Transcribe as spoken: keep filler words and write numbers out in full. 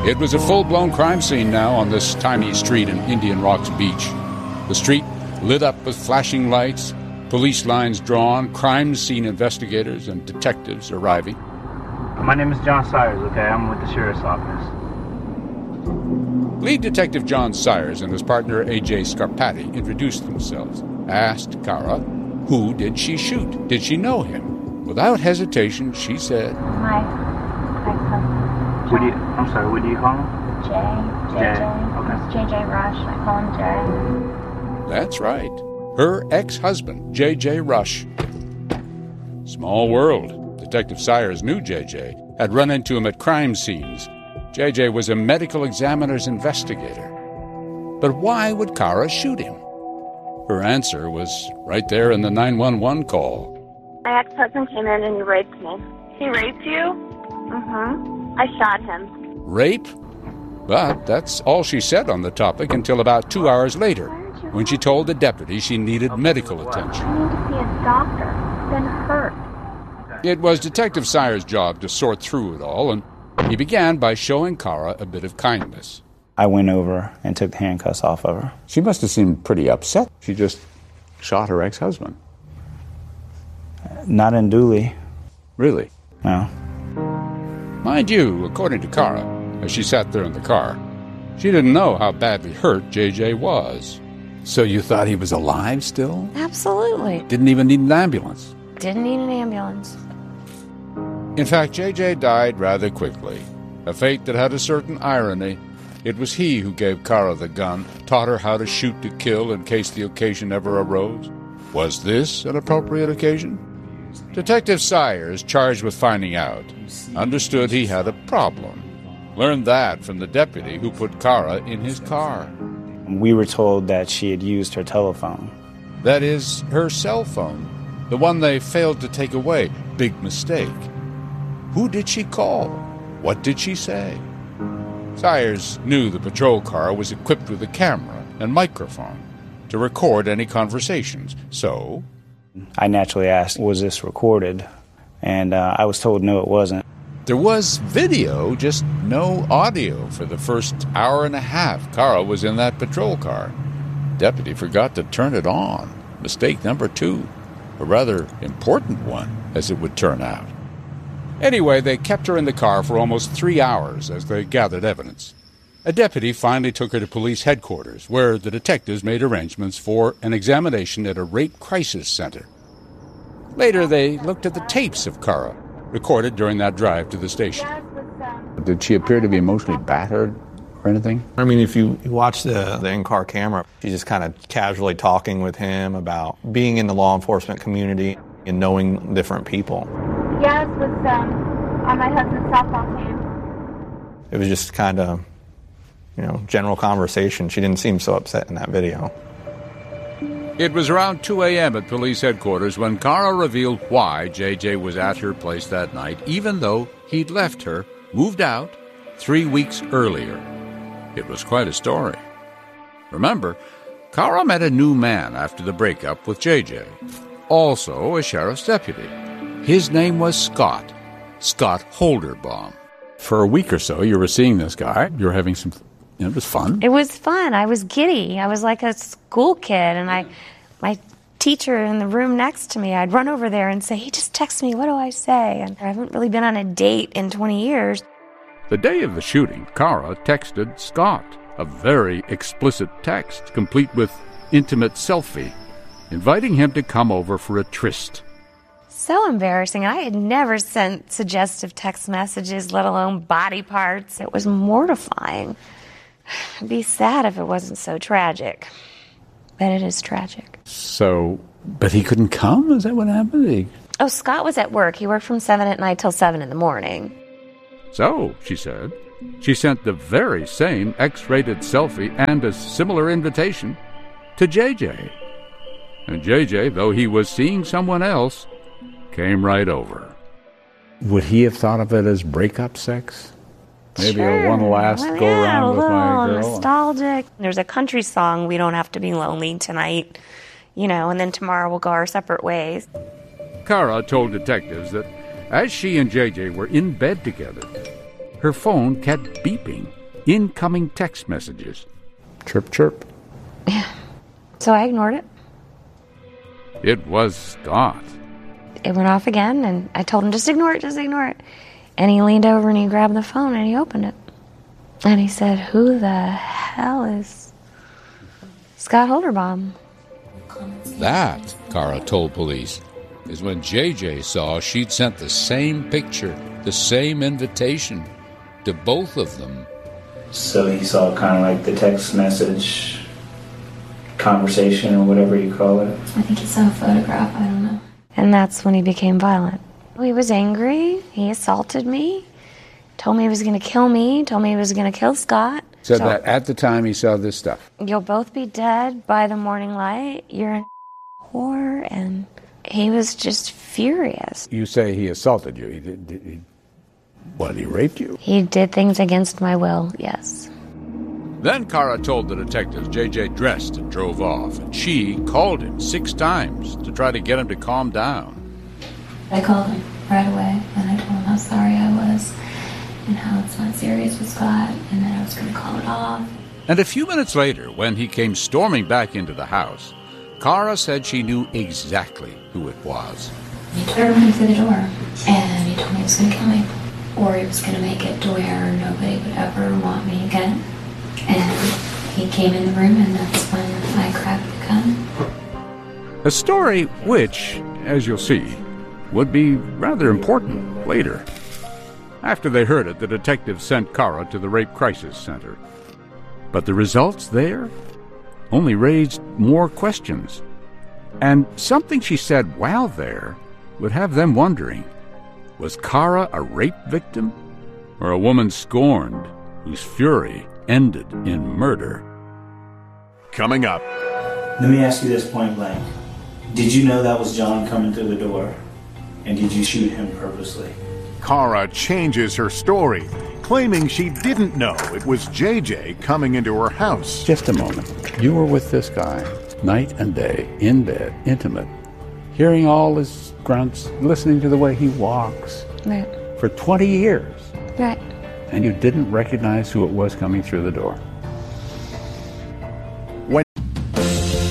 It was a full-blown crime scene now on this tiny street in Indian Rocks Beach. The street lit up with flashing lights, police lines drawn, crime scene investigators and detectives arriving. My name is John Sayers, okay? I'm with the sheriff's office. Lead Detective John Sayers and his partner A J Scarpati introduced themselves, asked Cara, who did she shoot? Did she know him? Without hesitation, she said, My ex-husband. What do you, I'm sorry, what do you call him? Jay. J J. Jay. Okay. It's J J Rush. I call him Jay. That's right. Her ex-husband, J J Rush. Small world. Detective Sayers knew J J, had run into him at crime scenes. J J was a medical examiner's investigator. But why would Cara shoot him? Her answer was right there in the nine one one call. My ex-husband came in and he raped me. He raped you? Mm-hmm. I shot him. Rape? But that's all she said on the topic until about two hours later, when she told the deputy she needed medical attention. I need to see a doctor. Been hurt. It was Detective Sayers' job to sort through it all, and he began by showing Cara a bit of kindness. I went over and took the handcuffs off of her. She must have seemed pretty upset. She just shot her ex-husband. Not unduly. Really? No. Mind you, according to Cara, as she sat there in the car, she didn't know how badly hurt J J was. So you thought he was alive still? Absolutely. Didn't even need an ambulance? Didn't need an ambulance. In fact, J J died rather quickly, a fate that had a certain irony. It was he who gave Cara the gun, taught her how to shoot to kill in case the occasion ever arose. Was this an appropriate occasion? Detective Sayers, charged with finding out, understood he had a problem. Learned that from the deputy who put Cara in his car. We were told that she had used her telephone. That is, her cell phone, the one they failed to take away. Big mistake. Who did she call? What did she say? Sayers knew the patrol car was equipped with a camera and microphone to record any conversations, so... I naturally asked, was this recorded? And uh, I was told no, it wasn't. There was video, just no audio for the first hour and a half Cara was in that patrol car. Deputy forgot to turn it on. Mistake number two. A rather important one, as it would turn out. Anyway, they kept her in the car for almost three hours as they gathered evidence. A deputy finally took her to police headquarters, where the detectives made arrangements for an examination at a rape crisis center. Later, they looked at the tapes of Cara, recorded during that drive to the station. Did she appear to be emotionally battered or anything? I mean, if you watch the, the in-car camera, she's just kind of casually talking with him about being in the law enforcement community and knowing different people. Yes, was um, on my husband's softball team. It was just kind of, you know, general conversation. She didn't seem so upset in that video. It was around two a.m. at police headquarters when Cara revealed why J J was at her place that night, even though he'd left her, moved out, three weeks earlier. It was quite a story. Remember, Cara met a new man after the breakup with J J, also a sheriff's deputy. His name was Scott, Scott Holderbaum. For a week or so, you were seeing this guy. You were having some, you know, it was fun. It was fun. I was giddy. I was like a school kid, and I, my teacher in the room next to me, I'd run over there and say, he just texted me, what do I say? And I haven't really been on a date in twenty years. The day of the shooting, Cara texted Scott, a very explicit text, complete with intimate selfie, inviting him to come over for a tryst. So embarrassing. I had never sent suggestive text messages, let alone body parts. It was mortifying. I'd be sad if it wasn't so tragic. But it is tragic. So, but he couldn't come? Is that what happened? He... Oh, Scott was at work. He worked from seven at night till seven in the morning. So, she said, she sent the very same X-rated selfie and a similar invitation to J J. And J J, though he was seeing someone else, came right over. Would he have thought of it as breakup sex? Maybe sure. a one last well, go yeah, around with my girl. Nostalgic. There's a country song, We Don't Have to Be Lonely Tonight, you know, and then tomorrow we'll go our separate ways. Cara told detectives that as she and J J were in bed together, her phone kept beeping. Incoming text messages. Chirp, chirp. Yeah. So I ignored it. It was Scott. It went off again, and I told him, just ignore it, just ignore it. And he leaned over and he grabbed the phone and he opened it. And he said, who the hell is Scott Holderbaum? That, Kara told police, is when J J saw she'd sent the same picture, the same invitation to both of them. So he saw kind of like the text message conversation or whatever you call it. I think he saw a photograph, I don't know. And that's when he became violent. He was angry. He assaulted me. Told me he was going to kill me. Told me he was going to kill Scott. Said so, that at the time he saw this stuff. You'll both be dead by the morning light. You're a whore. And he was just furious. You say he assaulted you. He did, did he, what, he raped you? He did things against my will, yes. Then Kara told the detectives J J dressed and drove off, and she called him six times to try to get him to calm down. I called him right away, and I told him how sorry I was, and how it's not serious with Scott, and that I was going to call it off. And a few minutes later, when he came storming back into the house, Kara said she knew exactly who it was. He turned me through the door, and he told me he was going to kill me, or he was going to make it to where nobody would ever want me again. And he came in the room, and that's when I grabbed the gun. A story which, as you'll see, would be rather important later. After they heard it, the detectives sent Kara to the Rape Crisis Center. But the results there only raised more questions. And something she said while there would have them wondering, was Kara a rape victim or a woman scorned whose fury ended in murder? Coming up. Let me ask you this point blank. Did you know that was John coming through the door? And did you shoot him purposely? Kara changes her story, claiming she didn't know it was J J coming into her house. Just a moment. You were with this guy night and day, in bed, intimate, hearing all his grunts, listening to the way he walks. Right. For twenty years. Right. And you didn't recognize who it was coming through the door.